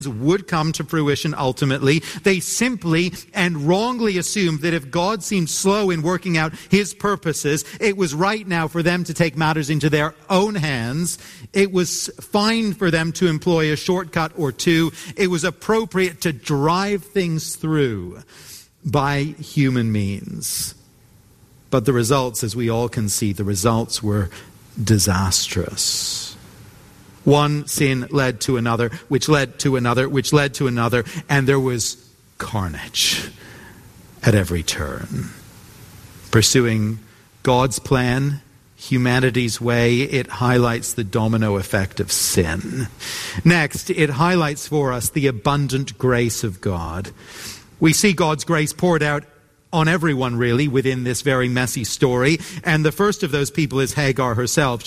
would come to fruition ultimately. They simply and wrongly assumed that if God seemed slow in working out his purposes, it was right now for them to take matters into their own hands. It was fine for them to employ a shortcut or two. It was appropriate to drive things through by human means. But the results, as we all can see, the results were disastrous. One sin led to another, which led to another, which led to another, and there was carnage at every turn. Pursuing God's plan, humanity's way, it highlights the domino effect of sin. Next, it highlights for us the abundant grace of God. We see God's grace poured out on everyone, really, within this very messy story. And the first of those people is Hagar herself.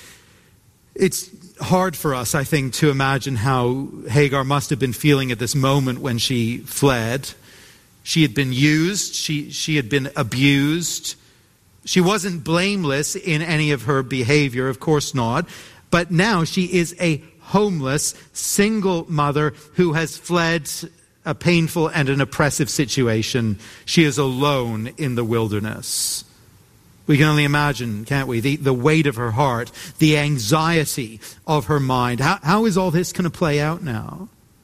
It's hard for us, I think, to imagine how Hagar must have been feeling at this moment when she fled. She had been used. She had been abused. She wasn't blameless in any of her behavior, of course not. But now she is a homeless, single mother who has fled a painful and an oppressive situation. She is alone in the wilderness. We can only imagine, can't we, the weight of her heart, the anxiety of her mind. How is all this going to play out now?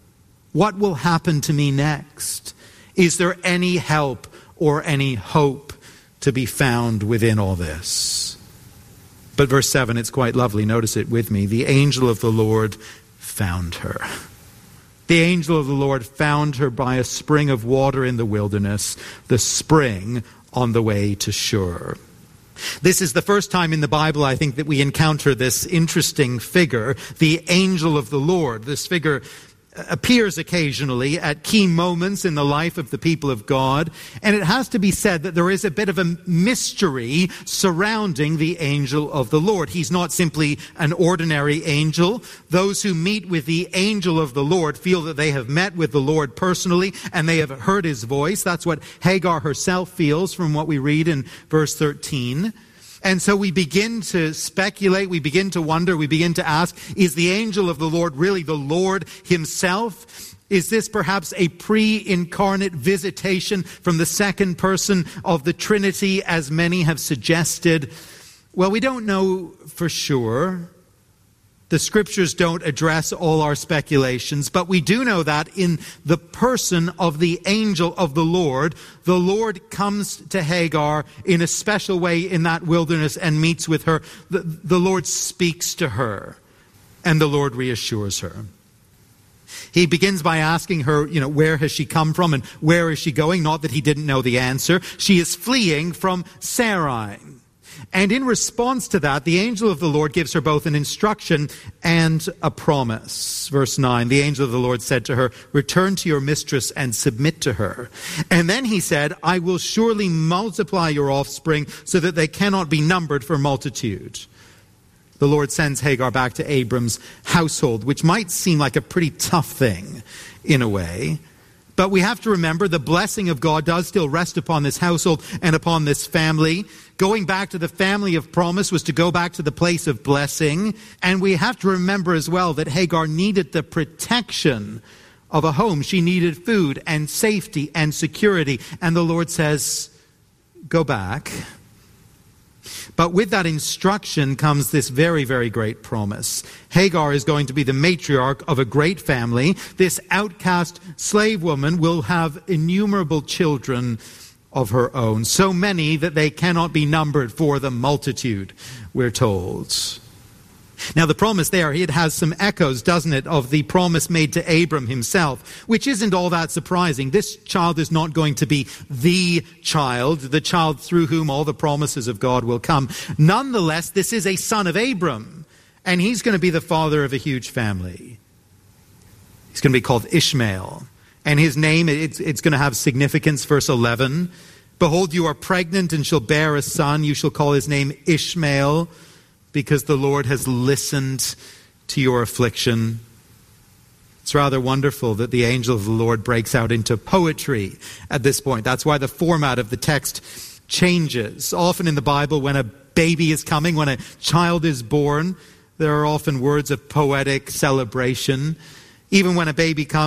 What will happen to me next? Is there any help or any hope to be found within all this? But verse 7, it's quite lovely. Notice it with me. The angel of the Lord found her. The angel of the Lord found her by a spring of water in the wilderness, the spring on the way to Shur. This is the first time in the Bible, I think, that we encounter this interesting figure, the angel of the Lord. This figure appears occasionally at key moments in the life of the people of God. And it has to be said that there is a bit of a mystery surrounding the angel of the Lord. He's not simply an ordinary angel. Those who meet with the angel of the Lord feel that they have met with the Lord personally and they have heard his voice. That's what Hagar herself feels from what we read in verse 13. And so we begin to speculate, we begin to wonder, we begin to ask, is the angel of the Lord really the Lord himself? Is this perhaps a pre-incarnate visitation from the second person of the Trinity, as many have suggested? Well, we don't know for sure. The scriptures don't address all our speculations, but we do know that in the person of the angel of the Lord comes to Hagar in a special way in that wilderness and meets with her. The Lord speaks to her, and the Lord reassures her. He begins by asking her, where has she come from and where is she going? Not that he didn't know the answer. She is fleeing from Sarai. And in response to that, the angel of the Lord gives her both an instruction and a promise. Verse 9, the angel of the Lord said to her, return to your mistress and submit to her. And then he said, I will surely multiply your offspring so that they cannot be numbered for multitude. The Lord sends Hagar back to Abram's household, which might seem like a pretty tough thing in a way. But we have to remember the blessing of God does still rest upon this household and upon this family. Going back to the family of promise was to go back to the place of blessing. And we have to remember as well that Hagar needed the protection of a home. She needed food and safety and security. And the Lord says, go back. But with that instruction comes this very, very great promise. Hagar is going to be the matriarch of a great family. This outcast slave woman will have innumerable children of her own. So many that they cannot be numbered for the multitude, we're told. Now the promise there, it has some echoes, doesn't it, of the promise made to Abram himself, which isn't all that surprising. This child is not going to be the child through whom all the promises of God will come. Nonetheless, this is a son of Abram, and he's going to be the father of a huge family. He's going to be called Ishmael, and his name, it's going to have significance. Verse 11, behold, you are pregnant and shall bear a son. You shall call his name Ishmael, because the Lord has listened to your affliction. It's rather wonderful that the angel of the Lord breaks out into poetry at this point. That's why the format of the text changes. Often in the Bible, when a baby is coming, when a child is born, there are often words of poetic celebration. Even when a baby comes